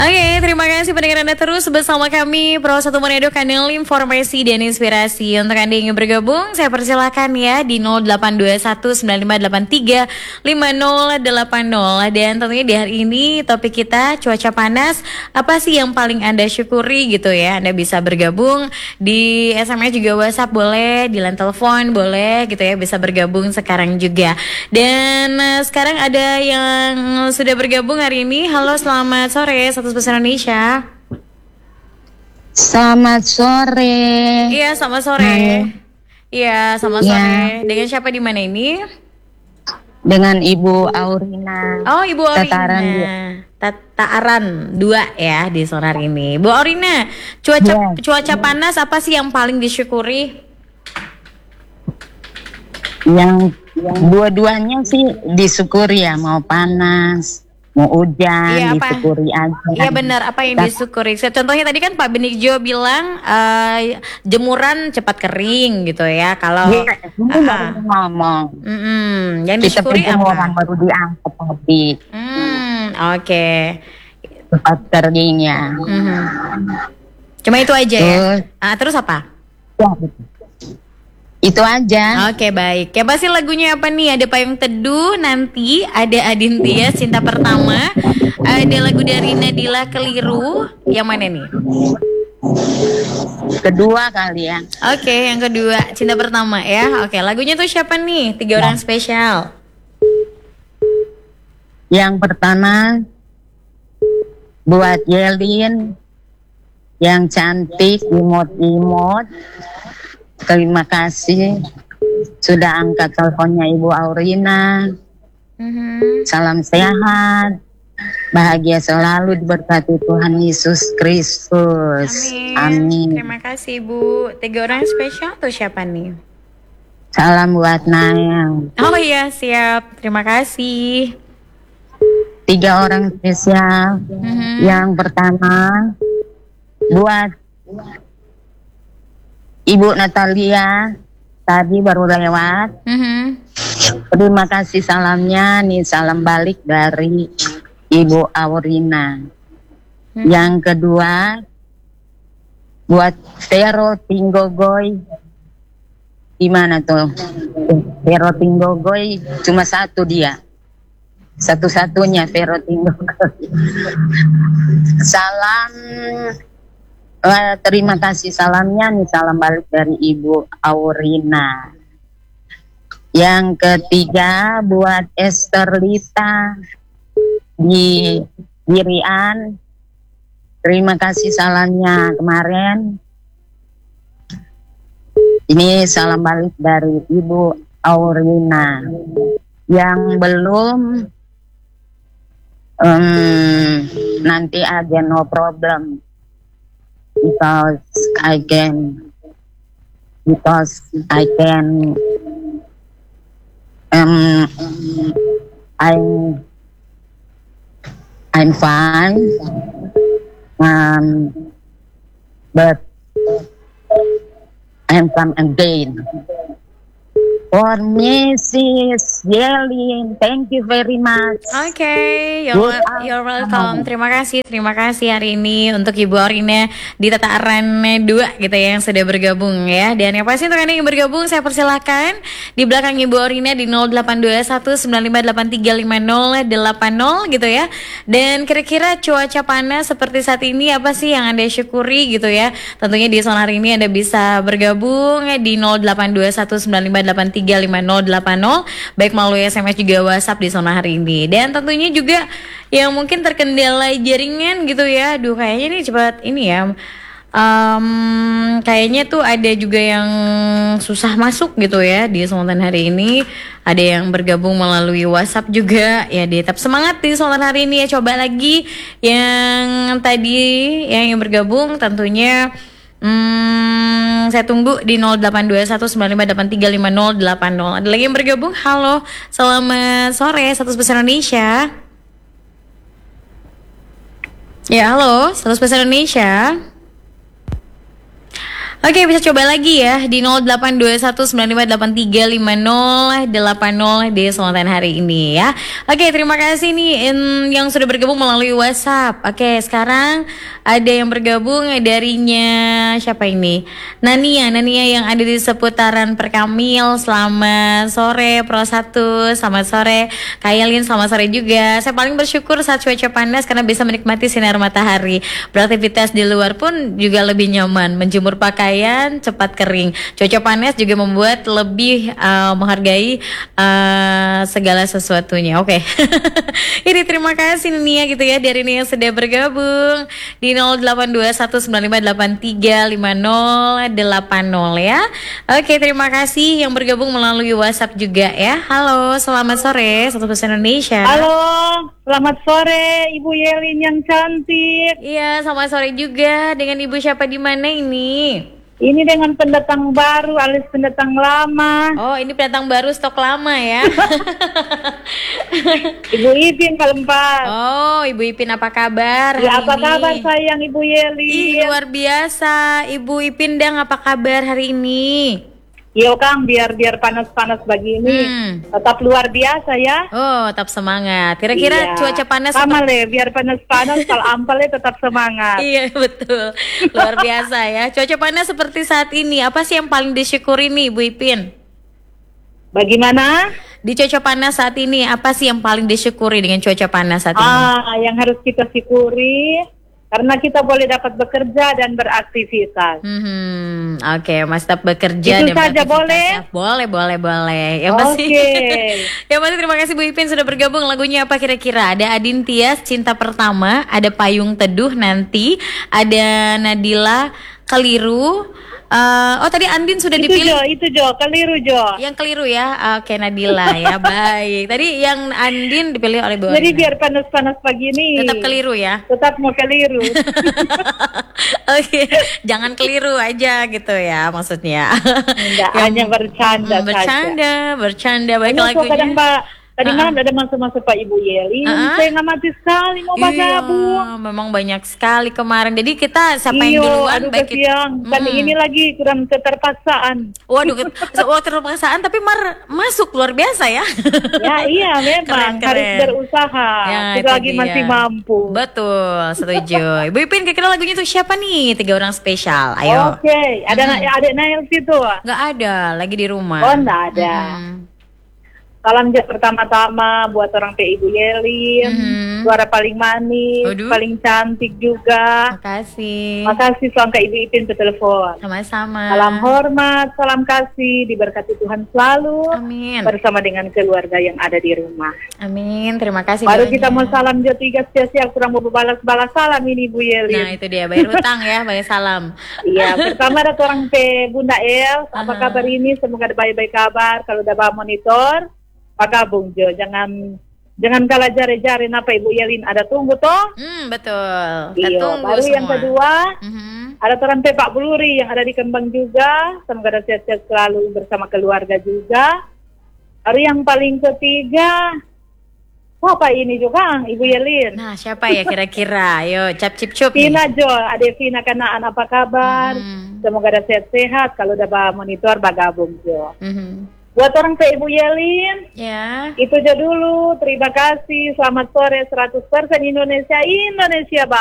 Oke, terima kasih pendengar Anda terus bersama kami Pro 1 Manado, kanal informasi dan inspirasi. Untuk Anda yang ingin bergabung, saya persilakan ya di 082195835080. Dan tentunya di hari ini topik kita cuaca panas. Apa sih yang paling Anda syukuri gitu ya? Anda bisa bergabung di SMS juga, WhatsApp boleh, di line telepon boleh gitu ya. Bisa bergabung sekarang juga. Dan sekarang ada yang sudah bergabung hari ini. Halo, selamat sore, satu Bahasa Indonesia. Selamat sore. Iya, selamat sore. Iya, selamat sore. Dengan siapa di mana ini? Dengan Ibu Aurina. Oh, Ibu Aurina. Tataran 2 ya di sore hari ini. Bu Aurina, cuaca panas apa sih yang paling disyukuri? Yang dua-duanya sih disyukuri ya, mau panas, mau hujan, disyukuri aja. Iya benar, apa yang disyukuri? Contohnya tadi kan Pak Benikjo bilang jemuran cepat kering gitu ya. Kalau baru ngomong, yang disyukuri apa? Baru diangkat tadi. Oke. Cepat keringnya. Cuma itu aja ya. Terus apa? Ya, itu aja. Oke, baik. Ya pasti lagunya apa nih? Ada Payung Teduh, nanti ada Adintia Cinta Pertama, ada lagu dari Nadila Keliru. Yang mana nih? Kedua kali ya. Oke, yang kedua Cinta Pertama ya. Oke, lagunya tuh siapa nih? 3 orang spesial. Yang pertama buat Yelin yang cantik, imut-imut. Terima kasih sudah angkat teleponnya Ibu Aurina. Salam sehat, bahagia selalu, diberkati Tuhan Yesus Kristus. Amin. Terima kasih Bu. 3 orang spesial tuh siapa nih? Salam buat Naya. Oh iya, siap. Terima kasih. 3 orang spesial. Yang pertama buat Ibu Natalia, tadi baru lewat. Terima kasih salamnya, nih salam balik dari Ibu Aurina. Yang kedua buat Vero Tinggogoy. Gimana tuh? Vero Tinggogoy cuma satu dia. Satu-satunya Vero Tinggogoy. Salam. Terima kasih salamnya, nih salam balik dari Ibu Aurina. Yang ketiga buat Esther Lita di Rian. Terima kasih salamnya kemarin. Ini salam balik dari Ibu Aurina. Yang belum nanti aja, no problem. Because I can I'm fine, but I'm come again. For Mrs. Yelin, thank you very much. Oke, you're welcome. Terima kasih hari ini untuk Ibu Aurina di Tataran 2 gitu ya, yang sudah bergabung ya. Dan yang pasti untuk Anda yang bergabung, saya persilakan di belakang Ibu Aurina di 082195835080 gitu ya. Dan kira-kira cuaca panas seperti saat ini apa sih yang Anda syukuri gitu ya? Tentunya di sore hari ini Anda bisa bergabung di 082195835080 baik melalui SMS juga WhatsApp di zona hari ini. Dan tentunya juga yang mungkin terkendala jaringan gitu ya. Aduh, kayaknya nih cepat ini ya. Kayaknya tuh ada juga yang susah masuk gitu ya di Sultan hari ini. Ada yang bergabung melalui WhatsApp juga ya. Tetap semangat di Sultan hari ini ya. Coba lagi yang tadi yang bergabung tentunya saya tunggu di 082195835080. Ada lagi yang bergabung. Halo, selamat sore, Satu Bahasa Indonesia. Ya, halo, Satu Bahasa Indonesia. Oke, bisa coba lagi ya di 082195835080 di Selatan hari ini ya. Oke, terima kasih nih yang sudah bergabung melalui WhatsApp. Oke, sekarang ada yang bergabung darinya siapa ini? Nania yang ada di seputaran Perkamil. Selamat sore Pro 1, selamat sore Kayalin, selamat sore juga. Saya paling bersyukur saat cuaca panas karena bisa menikmati sinar matahari. Beraktivitas di luar pun juga lebih nyaman. Menjemur pakaian cepat kering. Cuaca panas juga membuat lebih menghargai segala sesuatunya. Oke. Ini terima kasih Nia gitu ya dari Nia yang sudah bergabung di 082195835080 ya. Oke, terima kasih yang bergabung melalui WhatsApp juga ya. Halo, selamat sore Satu Bahasa Indonesia. Halo, selamat sore Ibu Yelin yang cantik. Iya, selamat sore juga. Dengan Ibu siapa di mana ini? Ini dengan pendatang baru alias pendatang lama. Oh, ini pendatang baru stok lama ya. Ibu Ipin keempat. Oh, Ibu Ipin apa kabar hari Ya, apa ini? kabar sayang Ibu Yelin? Ih, luar biasa. Ibu Ipin Dang apa kabar hari ini? Yo Kang, biar panas-panas begini, tetap luar biasa ya. Oh, tetap semangat. Kira-kira Iya. cuaca panas sama le, biar panas-panas kalau ampalnya tetap semangat. Iya, betul. Luar biasa ya. Cuaca panas seperti saat ini. Apa sih yang paling disyukuri nih, Bu Ipin? Bagaimana? Di cuaca panas saat ini, apa sih yang paling disyukuri dengan cuaca panas saat ini? Yang harus kita syukuri karena kita boleh dapat bekerja dan beraktivitas. Oke, Mas tetap bekerja Itu dan saja beraktivitas boleh? ya? Boleh. Yang pasti. Oke. Yang pasti terima kasih Bu Ipin sudah bergabung. Lagunya apa kira-kira? Ada Adin Tias Cinta Pertama, ada Payung Teduh Nanti, ada Nadila Keliru. Oh tadi Andin sudah dipilih. Itu Jo, keliru Jo. Yang keliru ya. Oke, Nadila ya. Baik. Tadi yang Andin dipilih oleh Bu Jadi Andin. biar panas-panas pagi ini. Tetap keliru ya. Tetap mau keliru. Oke, jangan keliru aja gitu ya maksudnya. Enggak, hanya bercanda saja. Bercanda baik Ini kok kadang lagunya. tadi malam ada masuk-masuk Pak Ibu Yeli. Saya nggak mati sekali mau Iya, bergabung. memang banyak sekali kemarin. Jadi kita siapa yang duluan aduh baik kesian. Kan ini lagi kurang keterpaksaan. Waduh, terpaksaan tapi masuk luar biasa ya. Ya iya memang Keren. harus berusaha. Ya, Kita itu lagi dia. masih mampu. Betul, setuju. Ibu Ipin kira-kira lagunya itu siapa nih? 3 orang spesial. Ayo. Oke, ada adik Nail situ. Nggak ada, lagi di rumah. Oh enggak ada. Salam pertama-tama buat orang P Ibu Yelin, suara paling manis, Waduh. paling cantik juga. Makasih. Makasih selalu Ibu Ipin ke telepon. Sama-sama. Salam hormat, salam kasih, diberkati Tuhan selalu Amin. bersama dengan keluarga yang ada di rumah. Amin. Terima kasih. Baru doanya. kita mau salam jo 3 spesial kurang mau balas salam ini Bu Nah Yelin. itu dia bayar utang ya, bayar salam. Iya, pertama ada orang P Bunda El, apa kabar ini? Semoga ada baik-baik kabar. Kalau udah bawa monitor, Pak Gabung Jo, jangan kalah jari-jari napa Ibu Yelin ada tunggu toh. Betul. Kita Iya, tunggu baru semua. yang kedua Mhm. ada orang P Pak Buluri yang ada di Kembang juga. Semoga ada sehat-sehat selalu bersama keluarga juga. Baru yang paling ketiga, apa ini juga Ibu Yelin? Nah siapa ya kira-kira? Ayo cap cip cup. Vina Jo, ada Vina Kanaan apa kabar? Semoga ada sehat-sehat. Kalau udah bawa monitor bagabung Jo. Buat orang ke Ibu Yelin, Ya. itu aja dulu. Terima kasih. Selamat sore 100% Indonesia.